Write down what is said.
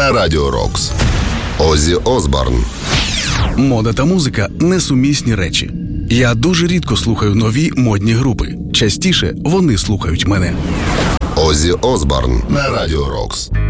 на Радіо Рокс. Оззі Осборн. Мода та музика – несумісні речі. Я дуже рідко слухаю нові модні групи. Частіше вони слухають мене. Оззі Осборн на Радіо Рокс.